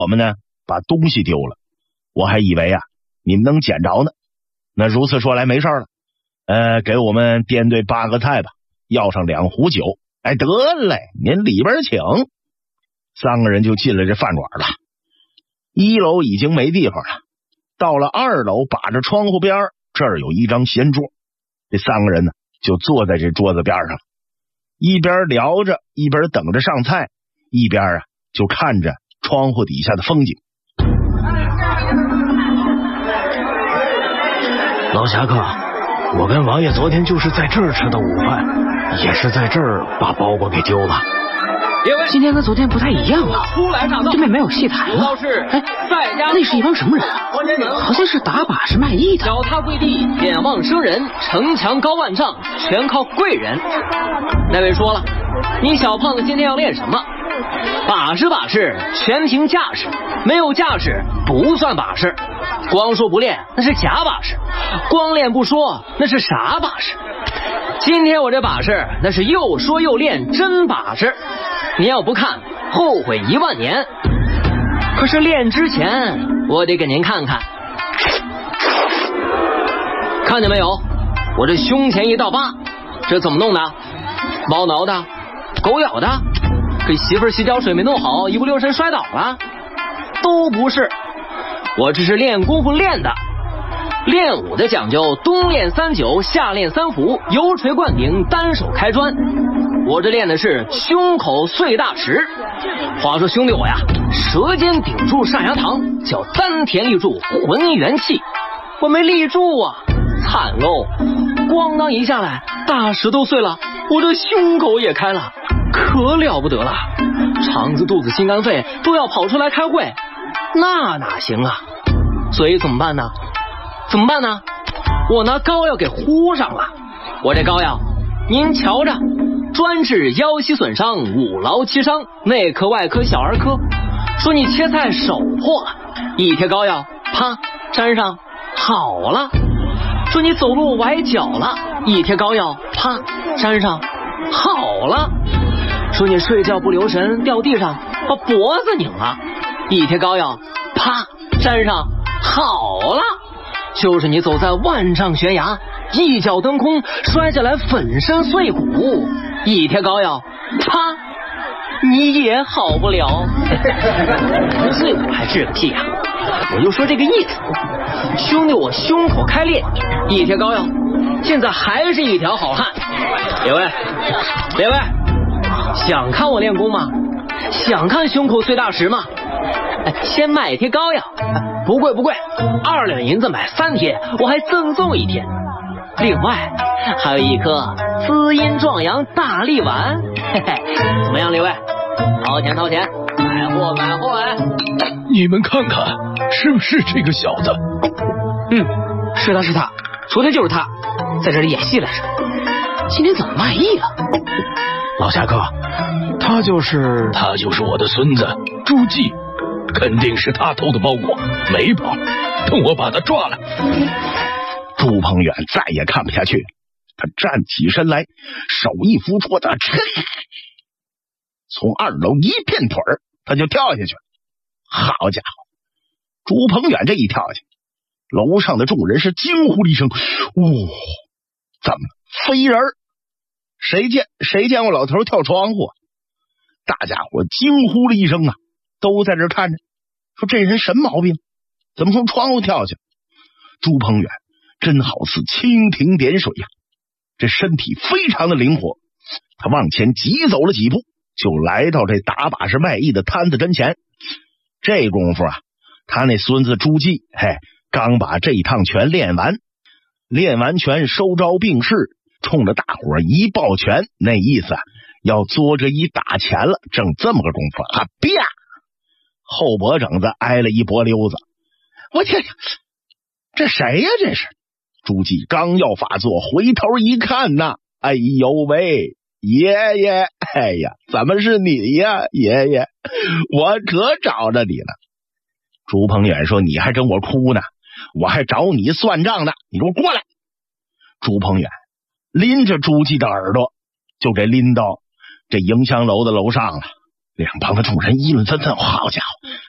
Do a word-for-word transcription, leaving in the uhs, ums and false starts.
我们呢把东西丢了，我还以为啊你们能捡着呢。那如此说来没事了，呃，给我们颠兑八个菜吧，要上两壶酒。哎，得嘞，您里边请。三个人就进了这饭馆了。一楼已经没地方了，到了二楼，把着窗户边这儿有一张闲桌，这三个人呢就坐在这桌子边上，一边聊着，一边等着上菜，一边啊就看着窗户底下的风景。 老侠客，我跟王爷昨天就是在这儿吃的午饭，也是在这儿把包裹给丢了。 今天跟昨天不太一样了，对面没有戏台了。哎，那是一帮什么人啊？好像是打把式卖艺的。 脚踏跪地，眼望生人，城墙高万丈，全靠贵人。那位说了，你小胖子今天要练什么？把式把式全凭架势，没有架势不算把式。光说不练那是假把式，光练不说那是傻把式。今天我这把式那是又说又练真把式，你要不看后悔一万年。可是练之前我得给您看看，看见没有，我这胸前一道疤，这怎么弄的？猫挠的，狗咬的，给媳妇儿洗脚水没弄好，一不留神摔倒了，都不是。我这是练功夫练的。练武的讲究冬练三九，夏练三伏，油锤灌顶，单手开砖。我这练的是胸口碎大石。话说兄弟我呀，舌尖顶住上牙膛，叫丹田立住浑元气。我没立住啊，惨喽！咣当一下来，大石头碎了，我这胸口也开了，可了不得了。肠子、肚子、心肝肺都要跑出来开会，那哪行啊？所以怎么办呢？怎么办呢？我拿膏药给糊上了。我这膏药，您瞧着，专治腰膝损伤、五劳七伤，内科、外科、小儿科。说你切菜手破了，一贴膏药，啪，粘上好了。说你走路崴脚了，一贴膏药，啪，粘上好了。说你睡觉不留神掉地上，把脖子拧了，一贴膏药，啪，粘上好了。就是你走在万丈悬崖，一脚蹬空摔下来粉身碎骨，一贴膏药，啪，你也好不了。不碎骨还治个屁啊！我就说这个意思。兄弟，我胸口开裂，一贴膏药，现在还是一条好汉。列位，列位，想看我练功吗？想看胸口碎大石吗？哎，先买一贴膏药，不贵不贵，二两银子买三贴，我还赠送一贴。另外还有一颗滋阴壮阳大力丸，嘿嘿，怎么样，列位？掏钱掏钱，买货买货哎！ 你们看看，是不是这个小子？ 嗯，是他是他，昨天就是他，在这里演戏来着。今天怎么卖艺了？ 老侠客，他就是他就是我的孙子朱记。肯定是他偷的包裹，没跑，等我把他抓了。 朱鹏远再也看不下去，他站起身来，手一扶桌子，从二楼一片腿儿，他就跳下去了。好家伙，朱鹏远这一跳下去，楼上的众人是惊呼了一声：“哇、哦，怎么飞人？谁见谁见过老头跳窗户啊？”大家伙惊呼了一声啊！都在这看着，说这人什么毛病？怎么从窗户跳下？朱鹏远真好似蜻蜓点水呀、啊，这身体非常的灵活。他往前急走了几步，就来到这打把式卖艺的摊子跟前。这功夫啊，他那孙子朱记，嘿，刚把这一趟拳练完，练完拳收招并势，冲着大伙一抱拳，那意思啊，要作这一打钱了。正这么个功夫啊，啪！后脖整子挨了一脖溜子，我天，这谁呀？这是朱记刚要发作，回头一看呐，哎呦喂，爷爷，哎呀，怎么是你呀，爷爷？我可找着你了。朱鹏远说：“你还跟我哭呢，我还找你算账呢，你给我过来。”朱鹏远拎着朱记的耳朵，就给拎到这迎香楼的楼上了。两旁的众人议论纷纷，好家伙，